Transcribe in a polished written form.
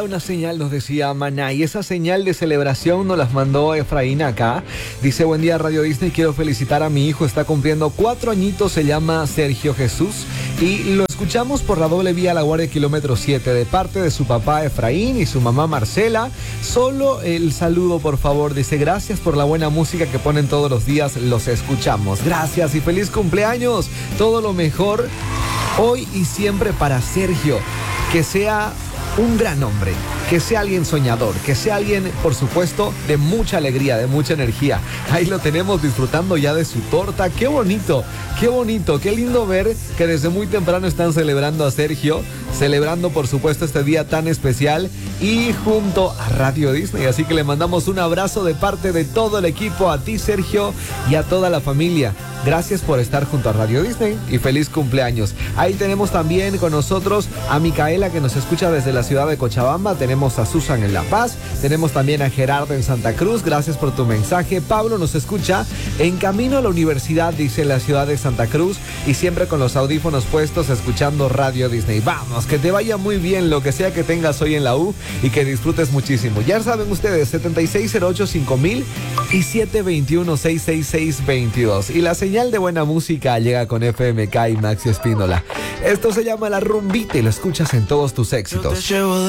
manda una señal, nos decía Maná, y esa señal de celebración nos las mandó Efraín acá. Dice: buen día Radio Disney, quiero felicitar a mi hijo, está cumpliendo 4 añitos, se llama Sergio Jesús y lo escuchamos por la doble vía La Guardia kilómetro 7 de parte de su papá Efraín y su mamá Marcela. Solo el saludo, por favor. Dice: gracias por la buena música que ponen todos los días, los escuchamos. Gracias y feliz cumpleaños, todo lo mejor hoy y siempre para Sergio. Que sea un gran hombre, que sea alguien soñador, que sea alguien, por supuesto, de mucha alegría, de mucha energía. Ahí lo tenemos disfrutando ya de su torta. Qué bonito, qué lindo ver que desde muy temprano están celebrando a Sergio, celebrando, por supuesto, este día tan especial y junto a Radio Disney. Así que le mandamos un abrazo de parte de todo el equipo, a ti, Sergio, y a toda la familia. Gracias por estar junto a Radio Disney y feliz cumpleaños. Ahí tenemos también con nosotros a Micaela, que nos escucha desde la ciudad de Cochabamba. Tenemos a Susan en La Paz. Tenemos también a Gerardo en Santa Cruz. Gracias por tu mensaje. Pablo nos escucha en camino a la universidad, dice, en la ciudad de Santa Cruz, y siempre con los audífonos puestos escuchando Radio Disney. Vamos, que te vaya muy bien lo que sea que tengas hoy en la U y que disfrutes muchísimo. Ya saben ustedes, 7608-5000 y 721-666-22. Y la señal de buena música llega con FMK y Maxi Espínola. Esto se llama La Rumbita y lo escuchas en todos tus éxitos.